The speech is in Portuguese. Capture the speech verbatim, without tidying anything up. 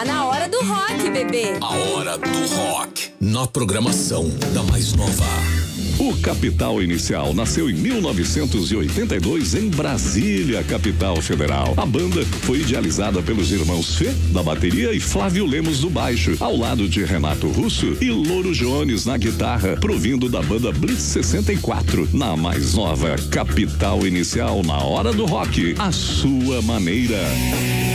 Tá na hora do rock, bebê. A hora do rock. Na programação da mais nova. O Capital Inicial nasceu em mil novecentos e oitenta e dois em Brasília, capital federal. A banda foi idealizada pelos irmãos Fê, da bateria, e Flávio Lemos, do baixo, ao lado de Renato Russo e Louro Jones na guitarra, provindo da banda Blitz sessenta e quatro. Na mais nova, Capital Inicial, na hora do rock, a sua maneira.